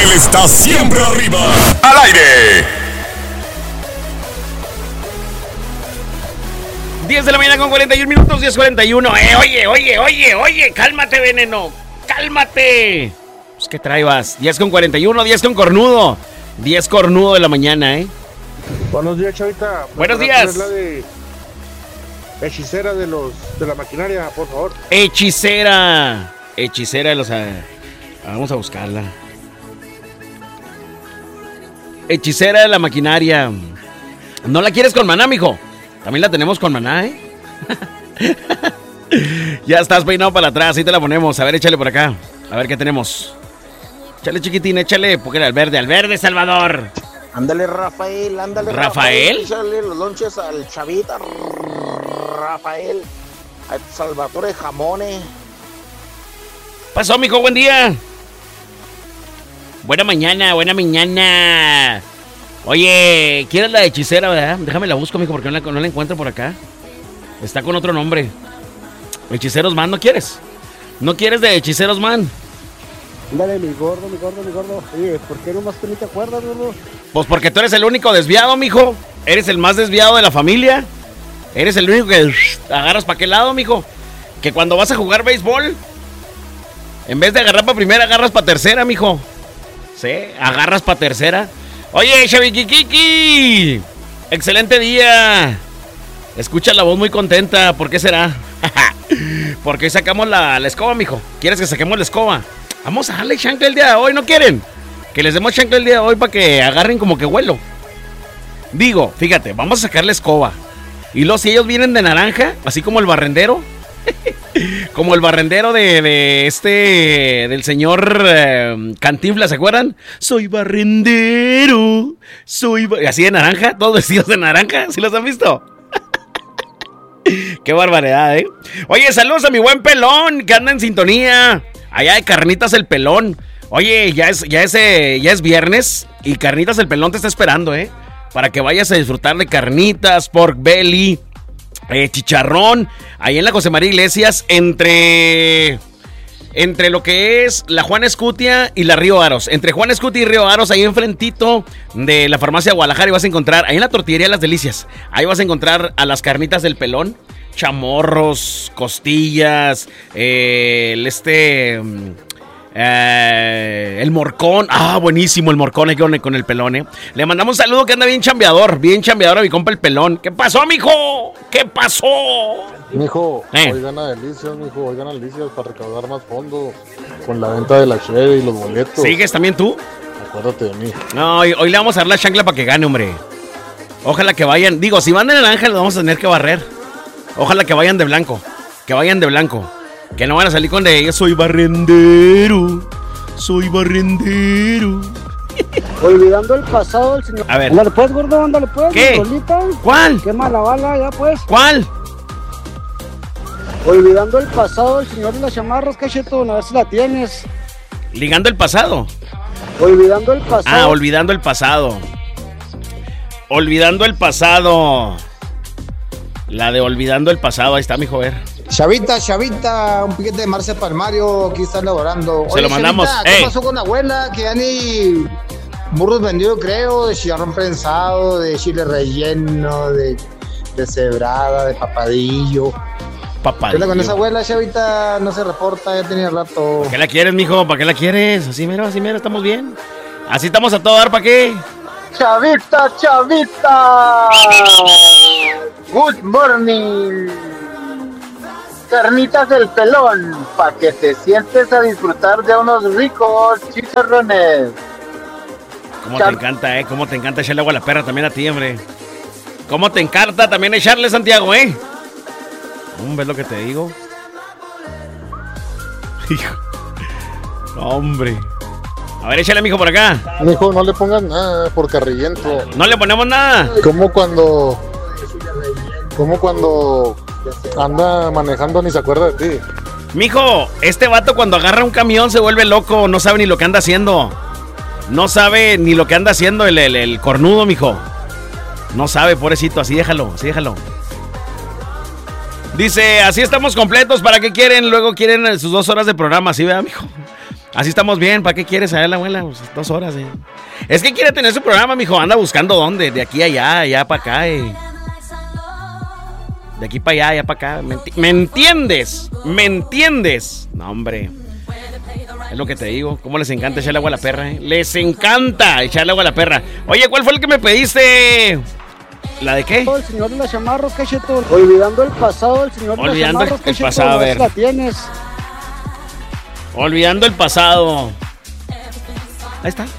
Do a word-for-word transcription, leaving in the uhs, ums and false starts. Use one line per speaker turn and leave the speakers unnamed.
Él está siempre arriba. Al aire.
diez de la mañana con cuarenta y un minutos, diez cuarenta y uno. Eh, oye, oye, oye, oye, cálmate, veneno. Cálmate. Pues, ¿qué traibas? diez con cuarenta y uno, diez con cornudo. diez cornudo de la mañana, ¿eh?
Buenos días, Chavita.
Buenos días.
La de hechicera de los de la maquinaria, por favor.
Hechicera. Hechicera de los... Uh, vamos a buscarla. Hechicera de la maquinaria. ¿No la quieres con maná, mijo? También la tenemos con maná, ¿eh? Ya estás peinado para atrás, ahí te la ponemos. A ver, échale por acá. A ver qué tenemos. Échale, chiquitín, échale. Porque al verde, al verde, Salvador.
Ándale, Rafael, ándale,
Rafael.
Rafael. Échale los lonches al Chavita, Rafael. Al Salvatore Jamones.
Pasó, mijo, buen día. Buena mañana, buena mañana. Oye, ¿quieres la hechicera, verdad? Déjame la busco, mijo, porque no la, no la encuentro por acá. Está con otro nombre. Hechiceros Man, ¿no quieres? ¿No quieres de Hechiceros Man?
Dale, mi gordo, mi gordo, mi gordo. Oye, ¿por qué nomás tú ni te acuerdas, gordo?
Pues porque tú eres el único desviado, mijo. Eres el más desviado de la familia. Eres el único que agarras para qué lado, mijo. Que cuando vas a jugar béisbol, en vez de agarrar para primera, agarras para tercera, mijo. Sí, agarras para tercera. Oye, Xavikikiki, excelente día. Escucha la voz muy contenta. ¿Por qué será? Porque hoy sacamos la, la escoba, mijo. ¿Quieres que saquemos la escoba? Vamos a darle chancla el día de hoy, ¿no quieren? Que les demos chancla el día de hoy para que agarren como que vuelo. Digo, fíjate, vamos a sacar la escoba. Y luego si ellos vienen de naranja, así como el barrendero. Como el barrendero de, de este, del señor eh, Cantinflas, ¿se acuerdan? Soy barrendero, soy... Bar... Así de naranja, todos vestidos de naranja, ¿sí los han visto? Qué barbaridad, ¿eh? Oye, saludos a mi buen pelón, que anda en sintonía. Allá de Carnitas el Pelón. Oye, ya es, ya es, eh, ya es viernes y Carnitas el Pelón te está esperando, ¿eh? Para que vayas a disfrutar de carnitas, pork belly, Eh, chicharrón, ahí en la José María Iglesias, entre entre lo que es la Juan Escutia y la Río Aros, entre Juan Escutia y Río Aros, ahí enfrentito de la farmacia Guadalajara, y vas a encontrar, ahí en la tortillería Las Delicias, ahí vas a encontrar a las carnitas del Pelón, chamorros, costillas, eh, el este... Eh, el morcón, ah, buenísimo el morcón con el, con el pelón, eh. Le mandamos un saludo que anda bien chambeador, bien chambeador a mi compa el pelón. ¿Qué pasó, mijo? ¿Qué pasó?
Mijo,
eh.
hoy gana delicias, mijo, hoy gana delicias para recaudar más fondos con la venta de la cheve y los boletos.
¿Sigues también tú?
Acuérdate de mí.
No, hoy, hoy le vamos a dar la chancla para que gane, hombre. Ojalá que vayan, digo, si van de naranja los vamos a tener que barrer. Ojalá que vayan de blanco, que vayan de blanco. Que no van a salir con de yo soy barrendero, soy barrendero.
Olvidando el pasado del señor.
A ver.
Ándale pues, gordo, ándale pues.
¿Qué?
Rolita.
¿Cuál?
Quema la bala, ya pues.
¿Cuál?
Olvidando el pasado del señor de las chamarras, cachetón, a ver si la tienes.
Ligando el pasado.
Olvidando el pasado.
Ah, olvidando el pasado. Olvidando el pasado. La de olvidando el pasado, ahí está, mi joven.
Chavita, Chavita, un piquete de Marce Palmario, aquí están elaborando.
Se lo mandamos.
Chavita, ¿qué
Ey.
pasó con la abuela? Que ya ni burros vendidos, creo, de chicharrón prensado, de chile relleno, de, de cebrada, de papadillo.
Papadillo.
¿Qué onda con esa abuela, Chavita? No se reporta, ya tenía rato.
¿Para qué la quieres, mijo? ¿Para qué la quieres? Así mero, así mero, estamos bien. Así estamos a todo dar, ¿para qué?
Chavita, Chavita. Good morning. Carnitas del Pelón, pa' que te sientes a disfrutar de unos ricos chicharrones.
Cómo
Char-
te encanta, eh, cómo te encanta echarle agua a la perra también a ti, hombre. Cómo te encanta también echarle, Santiago, eh. ¿Ves lo que te digo? Hijo. Hombre. A ver, échale, mijo, por acá.
Mijo, no le pongas nada por carrillento.
No le ponemos nada.
Como cuando... Como cuando... anda manejando ni se acuerda de ti.
Mijo, este vato cuando agarra un camión se vuelve loco, no sabe ni lo que anda haciendo. No sabe ni lo que anda haciendo el, el, el cornudo, mijo. No sabe, pobrecito, así déjalo, así déjalo. Dice, así estamos completos, ¿para qué quieren? Luego quieren sus dos horas de programa, ¿sí, verdad, mijo? Así estamos bien. ¿Para qué quieres saber la abuela? Pues, dos horas, eh. Es que quiere tener su programa, mijo. Anda buscando dónde. De aquí a allá, allá para acá, eh. De aquí para allá, allá para acá. ¿Me, enti- ¿Me entiendes? ¿Me entiendes? No, hombre. Es lo que te digo. ¿Cómo les encanta echarle agua a la perra, eh? Les encanta echarle agua a la perra. Oye, ¿cuál fue el que me pediste? ¿La de qué?
El señor de la chamarro, Cacheto. Olvidando el pasado, el señor
Olvidando
de la chamarro,
el pasado, a ver.
La tienes.
Olvidando el pasado. Ahí está.